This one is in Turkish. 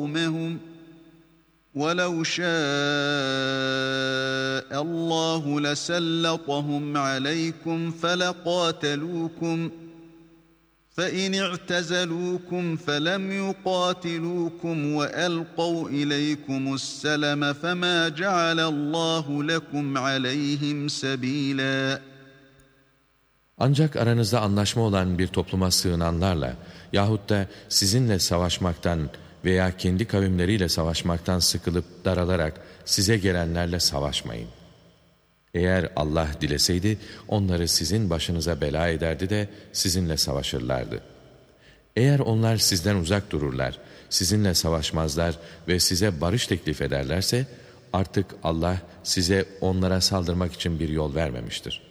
قَوْمَهُمْ وَلَوْ شَاءَ اللّٰهُ لَسَلَّطَهُمْ عَلَيْكُمْ فَلَقَاتَلُوكُمْ فَاِنِ اعْتَزَلُوكُمْ فَلَمْ يُقَاتِلُوكُمْ وَأَلْقَوْا اِلَيْكُمُ السَّلَمَ فَمَا جَعَلَ اللّٰهُ لَكُمْ عَلَيْهِمْ سَب۪يلًا. Ancak aranızda anlaşma olan bir topluma sığınanlarla yahut da sizinle savaşmaktan veya kendi kavimleriyle savaşmaktan sıkılıp daralarak size gelenlerle savaşmayın. Eğer Allah dileseydi onları sizin başınıza bela ederdi de sizinle savaşırlardı. Eğer onlar sizden uzak dururlar, sizinle savaşmazlar ve size barış teklif ederlerse artık Allah size onlara saldırmak için bir yol vermemiştir.